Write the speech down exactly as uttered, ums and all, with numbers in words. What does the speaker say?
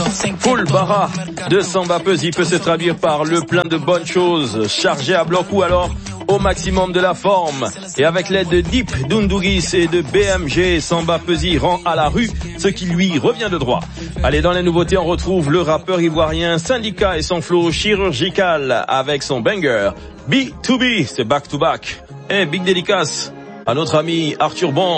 Full Bara de Samba Peuzzi peut se traduire par le plein de bonnes choses, chargé à bloc ou alors au maximum de la forme. Et avec l'aide de Deep, Dundugis et de B M G, Samba Peuzzi rend à la rue ce qui lui revient de droit. Allez, dans les nouveautés, on retrouve le rappeur ivoirien Syndicat et son flow chirurgical avec son banger B to B, c'est back to back. Et big dédicace à notre ami Arthur Bon.